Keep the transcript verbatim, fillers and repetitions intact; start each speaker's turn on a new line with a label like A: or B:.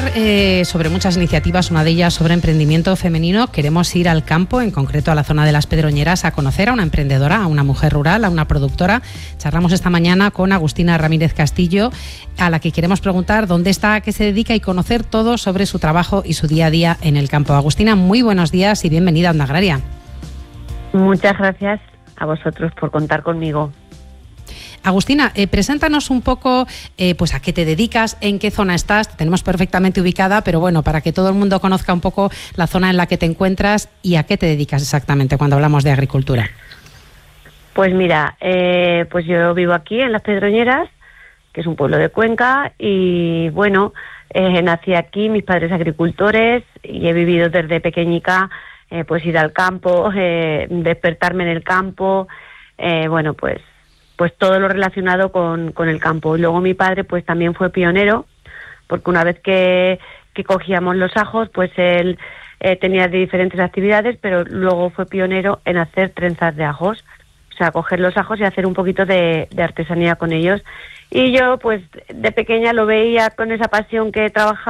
A: hablar eh, sobre muchas iniciativas, una de ellas sobre emprendimiento femenino. Queremos ir al campo, en concreto a la zona de Las Pedroñeras, a conocer a una emprendedora, a una mujer rural, a una productora. Charlamos esta mañana con Agustina Ramírez Castillo, a la que queremos preguntar dónde está, a qué se dedica y conocer todo sobre su trabajo y su día a día en el campo. Agustina, muy buenos días y bienvenida a Onda Agraria.
B: Muchas gracias a vosotros por contar conmigo.
A: Agustina, eh, preséntanos un poco eh, pues a qué te dedicas, en qué zona estás. Te tenemos perfectamente ubicada, pero bueno, para que todo el mundo conozca un poco la zona en la que te encuentras y a qué te dedicas exactamente cuando hablamos de agricultura.
B: Pues mira, eh, pues yo vivo aquí en Las Pedroñeras, que es un pueblo de Cuenca, y bueno, eh, nací aquí, mis padres agricultores, y he vivido desde pequeñica, eh, pues ir al campo, eh, despertarme en el campo, eh, bueno, pues pues todo lo relacionado con, con el campo. Y luego mi padre pues también fue pionero, porque una vez que, que cogíamos los ajos, pues él eh, tenía diferentes actividades, pero luego fue pionero en hacer trenzas de ajos, o sea, coger los ajos y hacer un poquito de, de artesanía con ellos. Y yo pues de pequeña lo veía con esa pasión que trabajaba